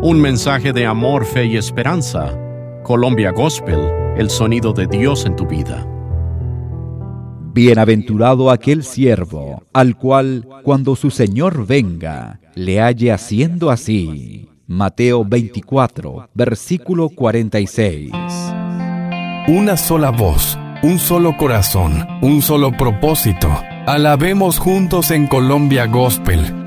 Un mensaje de amor, fe y esperanza. Colombia Gospel, el sonido de Dios en tu vida. Bienaventurado aquel siervo, al cual, cuando su Señor venga, le halle haciendo así. Mateo 24, versículo 46. Una sola voz, un solo corazón, un solo propósito. Alabemos juntos en Colombia Gospel,